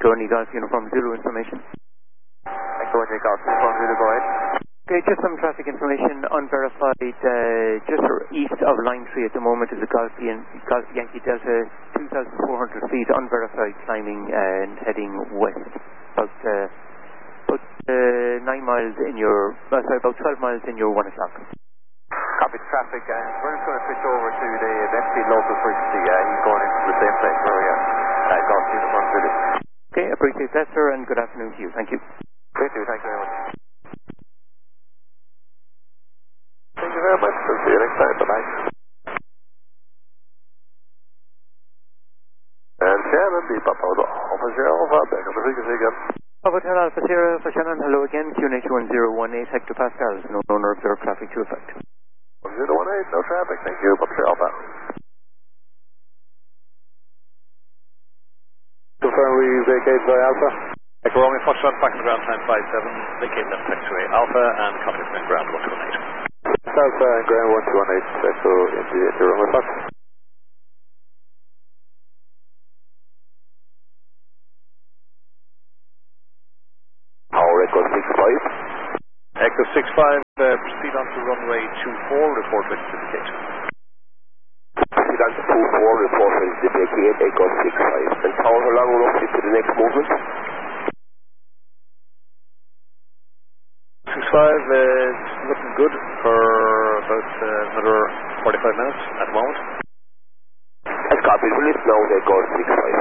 Echo and Golf Uniform Zulu information. Echo and Golf Uniform Zulu, go ahead. Okay, just some traffic information. Unverified, just east of line 3 at the moment is a Golf Yankee Delta, 2,400 feet, unverified, climbing and heading west. About 9 miles in your, about 12 miles in your 1 o'clock. Copy traffic, and we're just going to switch over to the Benfield local frequency. He's going into the same place where we are. Golf Uniform Zulu. Okay, appreciate that, sir, and good afternoon to you. Thank you. Thank you very much. Thank you very much. We'll see you next time. Bye-bye. And Shannon, the Papa Alpha Zero Alpha, back on the frequency again. Hotel Alpha Sierra for Shannon, hello again, QNH 1018 hectopascals, no longer observed traffic to effect. 1018, no traffic, thank you, Papa Sierra Alpha. Confirm we vacate by Alpha. Echo Romeo Foxtrot, back to ground time 57, vacate left taxiway Alpha, and copy from ground 118. Alpha and ground 118, Echo into Echo Romeo Fox. Power Echo 65. Echo 65, proceed on to runway 24, report ready to vacate. Proceed on to 24, report ready to vacate, Echo 65. And Tower, how long roughly to the next movement? 65 is looking good for about another 45 minutes at the moment. As copied, we'll list now, Echo 65.